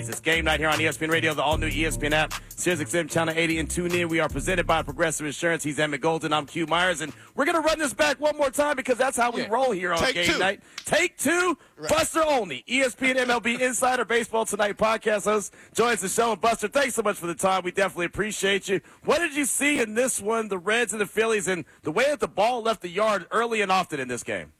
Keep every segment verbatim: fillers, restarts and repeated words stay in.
It's game night here on E S P N Radio, the all-new E S P N app, Sirius X M Channel eighty, and tune in. We are presented by Progressive Insurance. He's Emmett Golden. I'm Q Myers, and we're going to run this back one more time because that's how we yeah. roll here on Take game two. night. Take two, right. Buster Olney, E S P N M L B Insider Baseball Tonight podcast host, joins the show. And Buster, thanks so much for the time. We definitely appreciate you. What did you see in this one, the Reds and the Phillies, and the way that the ball left the yard early and often in this game?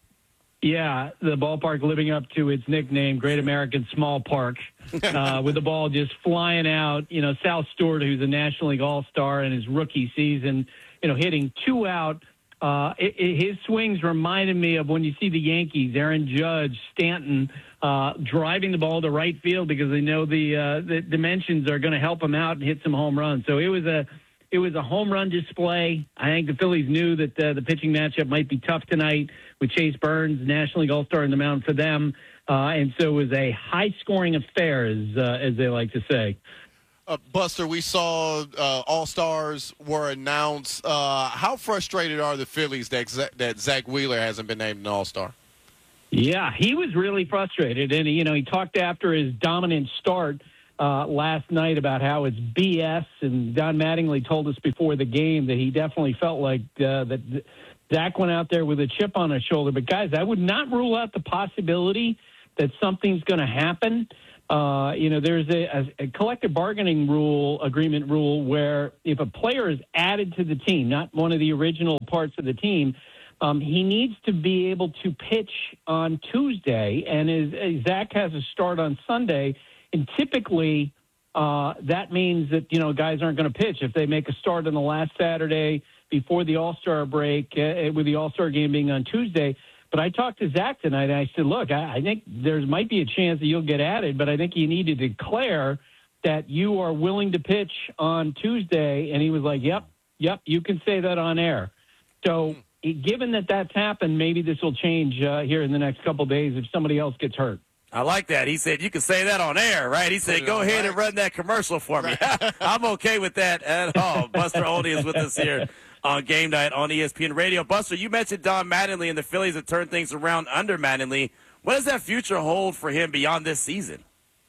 Yeah, the ballpark living up to its nickname, Great American Small Park, uh, with the ball just flying out. You know, Sal Stewart, who's a National League All-Star in his rookie season, you know, hitting two out. Uh, it, it, his swings reminded me of when you see the Yankees, Aaron Judge, Stanton, uh, driving the ball to right field because they know the, uh, the dimensions are going to help him out and hit some home runs. So it was a It was a home run display. I think the Phillies knew that uh, the pitching matchup might be tough tonight with Chase Burns, National League All-Star in the mound for them. Uh, and so it was a high-scoring affair, as, uh, as they like to say. Uh, Buster, we saw uh, All-Stars were announced. Uh, how frustrated are the Phillies that, Z- that Zach Wheeler hasn't been named an All-Star? Yeah, he was really frustrated. And, you know, he talked after his dominant start Uh, last night about how it's B S, and Don Mattingly told us before the game that he definitely felt like uh, that Zach went out there with a chip on his shoulder. But, guys, I would not rule out the possibility that something's going to happen. Uh, you know, there's a, a, a collective bargaining rule, agreement rule, where if a player is added to the team, not one of the original parts of the team, um, he needs to be able to pitch on Tuesday. And as, as Zach has a start on Sunday, and typically, uh, that means that, you know, guys aren't going to pitch if they make a start on the last Saturday before the All-Star break, uh, with the All-Star game being on Tuesday. But I talked to Zach tonight, and I said, look, I, I think there might be a chance that you'll get added, but I think you need to declare that you are willing to pitch on Tuesday. And he was like, yep, yep, you can say that on air. So given that that's happened, maybe this will change uh, here in the next couple of days if somebody else gets hurt. I like that. He said, you can say that on air, right? He said, go ahead and run that commercial for me. I'm okay with that at all. Buster Olney is with us here on Game Night on E S P N Radio. Buster, you mentioned Don Mattingly and the Phillies have turned things around under Mattingly. What does that future hold for him beyond this season?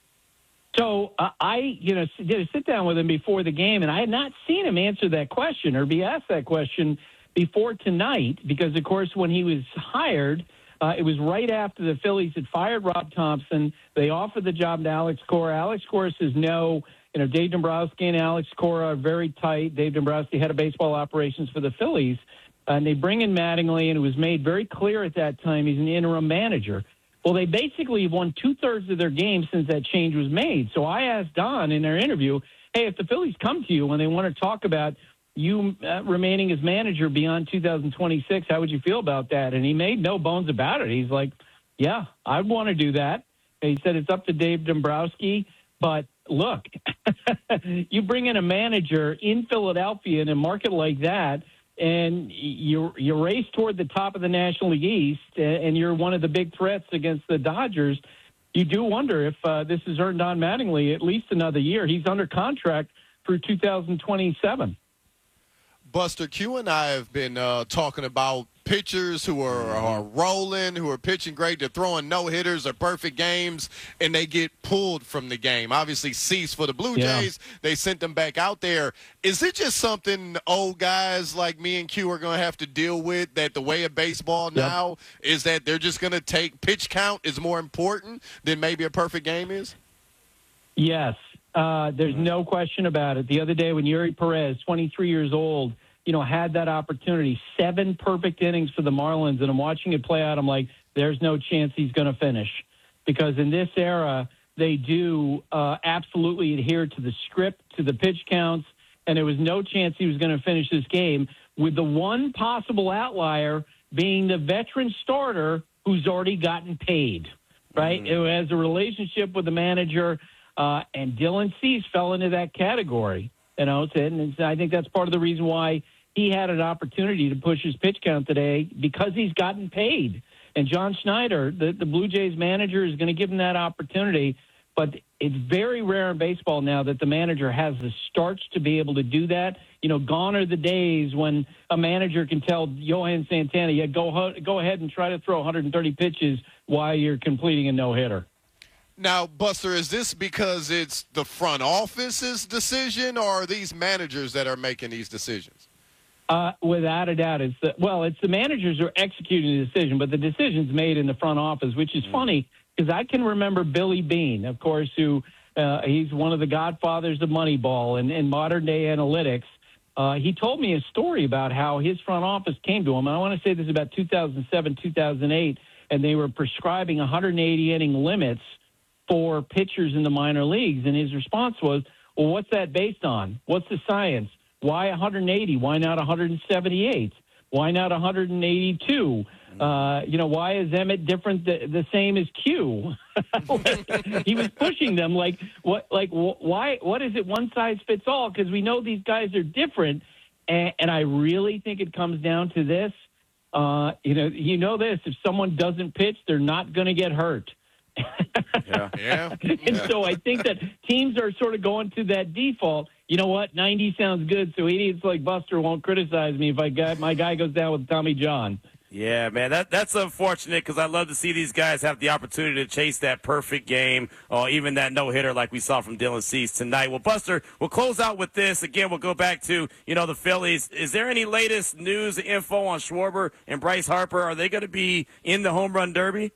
So uh, I, you know, did a sit down with him before the game, and I had not seen him answer that question or be asked that question before tonight because, of course, when he was hired – Uh, it was right after the Phillies had fired Rob Thompson. They offered the job to Alex Cora. Alex Cora says no. You know, Dave Dombrowski and Alex Cora are very tight. Dave Dombrowski, head of baseball operations for the Phillies. And they bring in Mattingly, and it was made very clear at that time he's an interim manager. Well, they basically won two-thirds of their games since that change was made. So I asked Don in their interview, hey, if the Phillies come to you when they want to talk about you uh, remaining as manager beyond two thousand twenty-six, how would you feel about that? And he made no bones about it. He's like, yeah, I'd want to do that. And he said it's up to Dave Dombrowski. But look, you bring in a manager in Philadelphia in a market like that, and you you race toward the top of the National League East, and you're one of the big threats against the Dodgers. You do wonder if uh, this has earned Don Mattingly at least another year. He's under contract through two thousand twenty-seven. Buster, Q and I have been uh, talking about pitchers who are, are rolling, who are pitching great. They're throwing no-hitters or perfect games, and they get pulled from the game. Obviously, Cease for the Blue Jays, yeah. They sent them back out there. Is it just something old guys like me and Q are going to have to deal with, that the way of baseball now yep. is that they're just going to take pitch count is more important than maybe a perfect game is? Yes. Uh, there's no question about it. The other day when Yuri Perez, twenty-three years old, you know, had that opportunity, seven perfect innings for the Marlins, and I'm watching it play out. I'm like, there's no chance he's going to finish. Because in this era, they do uh, absolutely adhere to the script, to the pitch counts, and there was no chance he was going to finish this game, with the one possible outlier being the veteran starter who's already gotten paid, right? Mm-hmm. Who has a relationship with the manager. Uh, and Dylan Cease fell into that category, you know, and I think that's part of the reason why he had an opportunity to push his pitch count today, because he's gotten paid. And John Schneider, the, the Blue Jays manager, is going to give him that opportunity. But it's very rare in baseball now that the manager has the starts to be able to do that. You know, gone are the days when a manager can tell Johan Santana, yeah, go, go ahead and try to throw one hundred thirty pitches while you're completing a no-hitter. Now, Buster, is this because it's the front office's decision, or are these managers that are making these decisions? Uh, without a doubt, it's the, well, it's the managers who are executing the decision, but the decision's made in the front office, which is funny because I can remember Billy Beane, of course, who uh, he's one of the godfathers of Moneyball and, and modern day analytics. Uh, he told me a story about how his front office came to him. And I want to say this is about two thousand seven, two thousand eight, and they were prescribing one hundred eighty inning limits for pitchers in the minor leagues. And his response was, well, what's that based on? What's the science? Why one hundred eighty? Why not one hundred seventy-eight? Why not one hundred eighty-two? Uh, you know, why is Emmett different, the, the same as Q? He was pushing them like, what, like, why, what is it one size fits all? Because we know these guys are different. And, and I really think it comes down to this. Uh, you know, you know this, if someone doesn't pitch, they're not going to get hurt. Yeah. yeah. And yeah. so I think that teams are sort of going to that default. You know what? ninety sounds good, so idiots like Buster won't criticize me if I got my guy goes down with Tommy John. Yeah, man, that that's unfortunate because I love to see these guys have the opportunity to chase that perfect game or even that no-hitter like we saw from Dylan Cease tonight. Well, Buster, we'll close out with this. Again, we'll go back to, you know, the Phillies. Is there any latest news, info on Schwarber and Bryce Harper? Are they going to be in the home run derby?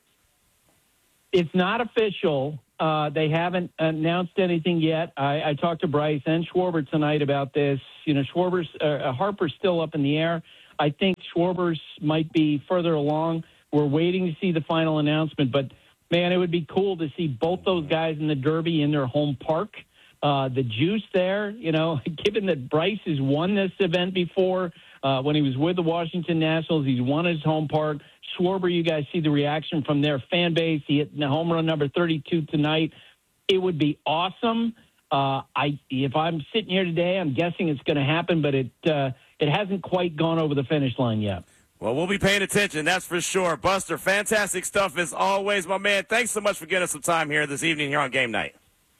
It's not official. Uh, they haven't announced anything yet. I, I talked to Bryce and Schwarber tonight about this. You know, Schwarber's uh, Harper's still up in the air. I think Schwarber's might be further along. We're waiting to see the final announcement. But, man, it would be cool to see both those guys in the Derby in their home park. Uh, the juice there, you know, given that Bryce has won this event before uh, when he was with the Washington Nationals, he's won his home park. Schwarber, you guys see the reaction from their fan base. He hit the home run number thirty-two tonight. It would be awesome. Uh, I, if I'm sitting here today, I'm guessing it's going to happen, but it uh, it hasn't quite gone over the finish line yet. Well, we'll be paying attention, that's for sure. Buster, fantastic stuff as always, my man. Thanks so much for getting us some time here this evening here on Game Night.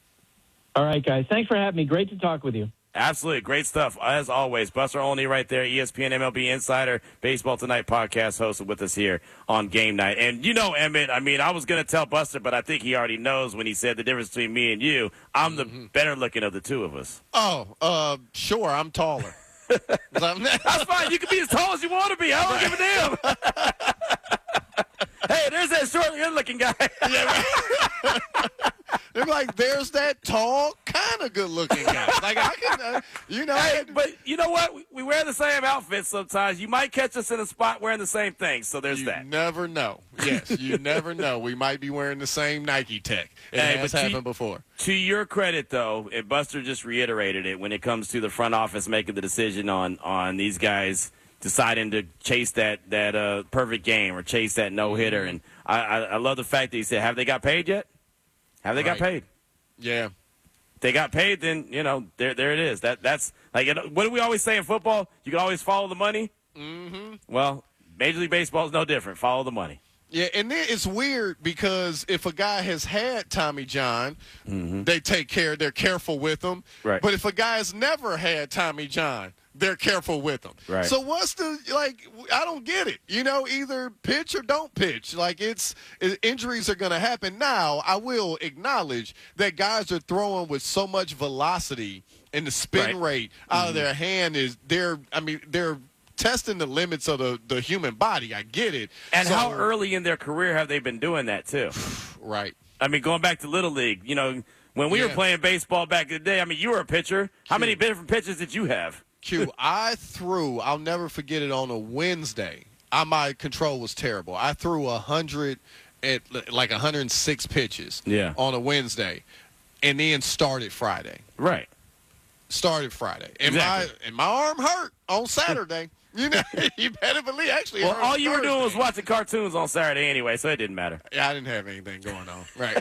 All right, guys. Thanks for having me. Great to talk with you. Absolutely. Great stuff. As always, Buster Olney right there, E S P N M L B Insider, Baseball Tonight podcast hosted with us here on Game Night. And you know, Emmett, I mean, I was going to tell Buster, but I think he already knows when he said the difference between me and you. I'm the mm-hmm. better looking of the two of us. Oh, uh, sure. I'm taller. That's fine. You can be as tall as you want to be. I don't give a damn. Hey, there's that short, good-looking guy. They're like, there's that tall, kind of good-looking guy. Like, I can, uh, you know. Hey, but you know what? We, we wear the same outfits sometimes. You might catch us in a spot wearing the same thing, so there's you that. You never know. Yes, you never know. We might be wearing the same Nike tech. It hey, has but happened to, before. To your credit, though, and Buster just reiterated it, when it comes to the front office making the decision on, on these guys deciding to chase that, that uh, perfect game or chase that no-hitter. And I, I, I love the fact that he said, have they got paid yet? Have they right. got paid? Yeah. If they got paid, then, you know, there there it is. That That's like, you know, what do we always say in football? You can always follow the money. Mm-hmm. Well, Major League Baseball is no different. Follow the money. Yeah, and then it's weird because if a guy has had Tommy John, mm-hmm. they take care, they're careful with him. Right. But if a guy's never had Tommy John, they're careful with him. Right. So what's the, like, I don't get it. You know, either pitch or don't pitch. Like, it's, it, injuries are going to happen. Now, I will acknowledge that guys are throwing with so much velocity and the spin right. rate out mm-hmm. of their hand is, they're, I mean, they're testing the limits of the, the human body. I get it. And so, how early in their career have they been doing that, too? Right. I mean, going back to Little League, you know, when we yeah. were playing baseball back in the day, I mean, you were a pitcher. How many different pitches did you have? Q, I threw, I'll never forget it, on a Wednesday. I, my control was terrible. I threw one hundred, at, like one hundred six pitches yeah. on a Wednesday, and then started Friday. Right. Started Friday. And, exactly. my, and my arm hurt on Saturday. You know, you better believe. Actually, well, all you Thursday. were doing was watching cartoons on Saturday anyway, so it didn't matter. Yeah, I didn't have anything going on. Right.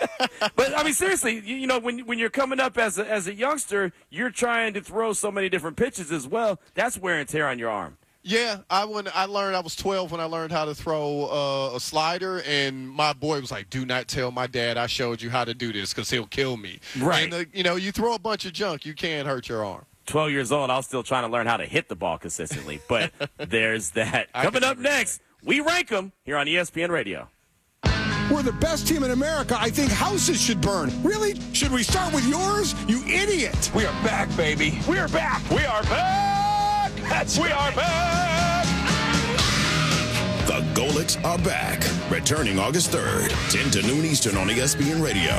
But I mean, seriously, you, you know, when when you're coming up as a, as a youngster, you're trying to throw so many different pitches as well. That's wear and tear on your arm. Yeah, I when I learned I was twelve when I learned how to throw uh, a slider, and my boy was like, "Do not tell my dad I showed you how to do this because he'll kill me." Right. And uh, you know, you throw a bunch of junk, you can't hurt your arm. twelve years old, I was still trying to learn how to hit the ball consistently. But there's that. Coming up next, we rank them here on E S P N Radio. We're the best team in America. I think houses should burn. Really? Should we start with yours? You idiot. We are back, baby. We are back. We are back. That's we are back. The Golics are back. Returning August third, ten to noon Eastern on E S P N Radio.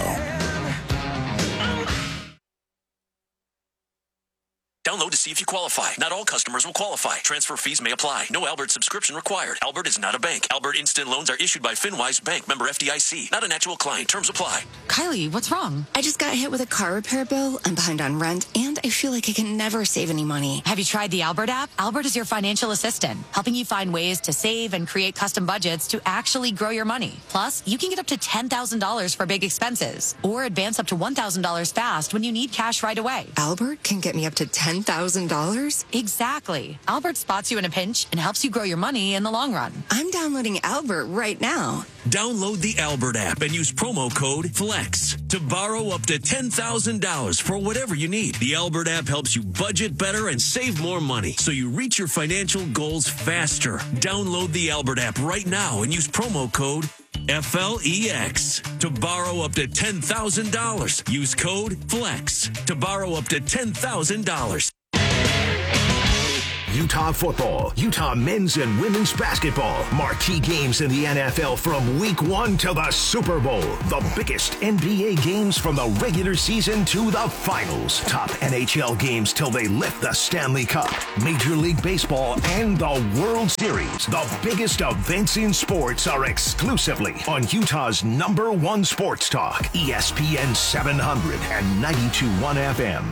Download to see if you qualify. Not all customers will qualify. Transfer fees may apply. No Albert subscription required. Albert is not a bank. Albert Instant Loans are issued by FinWise Bank, member F D I C. Not an actual client. Terms apply. Kylie, what's wrong? I just got hit with a car repair bill. I'm behind on rent, and I feel like I can never save any money. Have you tried the Albert app? Albert is your financial assistant, helping you find ways to save and create custom budgets to actually grow your money. Plus, you can get up to ten thousand dollars for big expenses, or advance up to one thousand dollars fast when you need cash right away. Albert can get me up to ten thousand dollars? Exactly. Albert spots you in a pinch and helps you grow your money in the long run. I'm downloading Albert right now. Download the Albert app and use promo code FLEX to borrow up to ten thousand dollars for whatever you need. The Albert app helps you budget better and save more money so you reach your financial goals faster. Download the Albert app right now and use promo code F L E X to borrow up to ten thousand dollars. Use code FLEX to borrow up to ten thousand dollars. Utah football, Utah men's and women's basketball, marquee games in the N F L from week one to the Super Bowl. The biggest N B A games from the regular season to the finals. Top N H L games till they lift the Stanley Cup. Major League Baseball and the World Series. The biggest events in sports are exclusively on Utah's number one sports talk, E S P N seven hundred and ninety-two point one F M.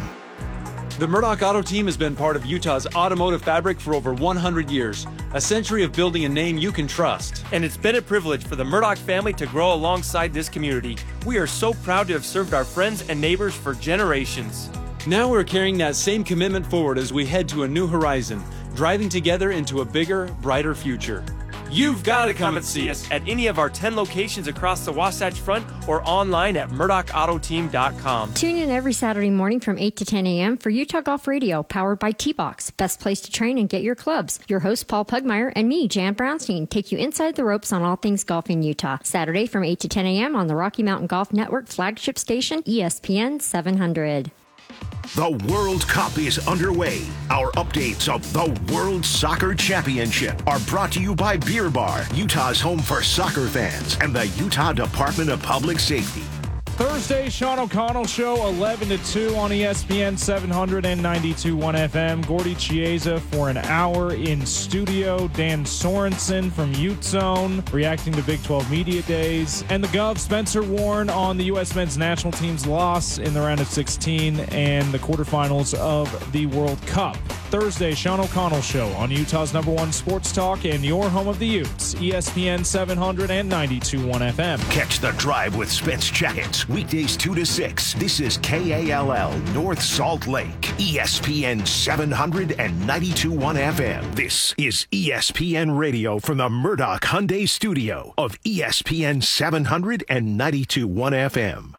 The Murdoch Auto Team has been part of Utah's automotive fabric for over one hundred years, a century of building a name you can trust. And it's been a privilege for the Murdoch family to grow alongside this community. We are so proud to have served our friends and neighbors for generations. Now we're carrying that same commitment forward as we head to a new horizon, driving together into a bigger, brighter future. You've got to come and see us at any of our ten locations across the Wasatch Front or online at murdoch auto team dot com. Tune in every Saturday morning from eight to ten a.m. for Utah Golf Radio, powered by T-Box. Best place to train and get your clubs. Your host, Paul Pugmire, and me, Jan Brownstein, take you inside the ropes on all things golf in Utah. Saturday from eight to ten a.m. on the Rocky Mountain Golf Network flagship station, E S P N seven hundred. The World Cup is underway. Our updates of the World Soccer Championship are brought to you by Beer Bar, Utah's home for soccer fans, and the Utah Department of Public Safety. Thursday, Sean O'Connell Show, eleven to two on E S P N seven ninety-two point one F M. Gordy Chiesa for an hour in studio. Dan Sorensen from Ute Zone reacting to Big twelve Media Days. And the Gov, Spencer Warren on the U S men's national team's loss in the round of sixteen and the quarterfinals of the World Cup. Thursday, Sean O'Connell Show on Utah's number one sports talk and your home of the Utes, E S P N seven ninety-two point one F M. Catch the drive with Spence Jackets, weekdays two to six. This is K A L L North Salt Lake, E S P N seven ninety-two point one F M. This is E S P N Radio from the Murdoch Hyundai studio of E S P N seven ninety-two point one F M.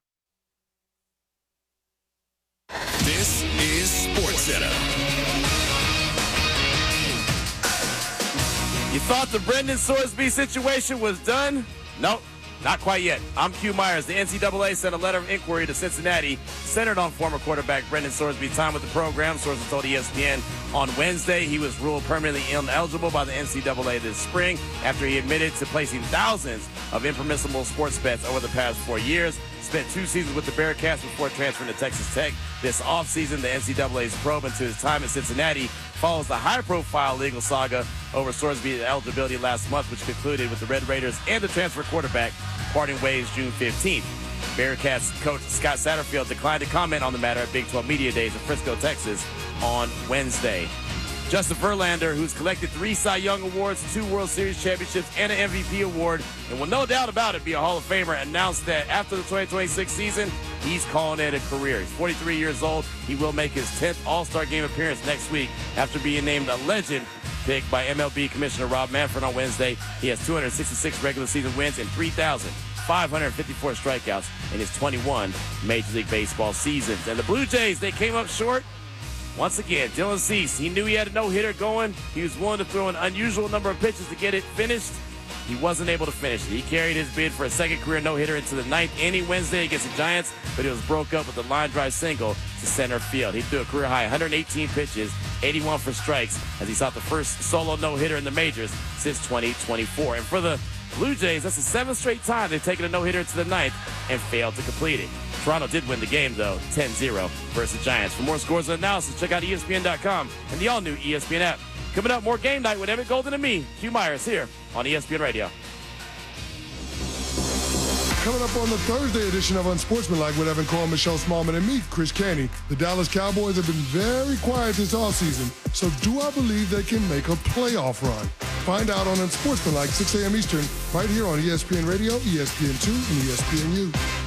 This is SportsCenter. You thought the Brendan Sorsby situation was done? Nope, not quite yet. I'm Q Myers. The N C double A sent a letter of inquiry to Cincinnati centered on former quarterback Brendan Sorsby's time with the program. Sources told E S P N on Wednesday he was ruled permanently ineligible by the N C double A this spring after he admitted to placing thousands of impermissible sports bets over the past four years. Spent two seasons with the Bearcats before transferring to Texas Tech. This offseason, the N C double A's probe into his time at Cincinnati follows the high-profile legal saga over Sorsby's eligibility last month, which concluded with the Red Raiders and the transfer quarterback parting ways June fifteenth. Bearcats coach Scott Satterfield declined to comment on the matter at Big twelve Media Days in Frisco, Texas on Wednesday. Justin Verlander, who's collected three Cy Young Awards, two World Series championships, and an M V P award, and will no doubt about it be a Hall of Famer, announced that after the twenty twenty-six season, he's calling it a career. He's forty-three years old. He will make his tenth All-Star Game appearance next week after being named a legend pick by M L B Commissioner Rob Manfred on Wednesday. He has two hundred sixty-six regular season wins and three thousand five hundred fifty-four strikeouts in his twenty-one Major League Baseball seasons. And the Blue Jays, they came up short. Once again, Dylan Cease, he knew he had a no-hitter going. He was willing to throw an unusual number of pitches to get it finished. he wasn't able to finish it. He carried his bid for a second career no-hitter into the ninth inning Wednesday against the Giants, but it was broke up with a line drive single to center field. He threw a career high one hundred eighteen pitches, eighty-one for strikes, as he sought the first solo no-hitter in the majors since twenty twenty-four. And for the Blue Jays, that's the seventh straight time they've taken a no-hitter into the ninth and failed to complete it. Toronto did win the game, though, ten zero versus the Giants. For more scores and analysis, check out E S P N dot com and the all-new E S P N app. Coming up, more Game Night with Emmett Golden and me, Hugh Myers, here on E S P N Radio. Coming up on the Thursday edition of Unsportsmanlike with Evan Cole, Michelle Smallman, and me, Chris Canty. The Dallas Cowboys have been very quiet this offseason, so do I believe they can make a playoff run? Find out on Unsportsmanlike, six a.m. Eastern, right here on E S P N Radio, E S P N two, and E S P N U.